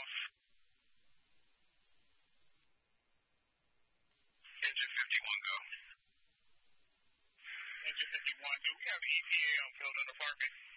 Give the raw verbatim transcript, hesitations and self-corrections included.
Engine fifty-one, go. Engine fifty-one, do we have E T A on field in the parking?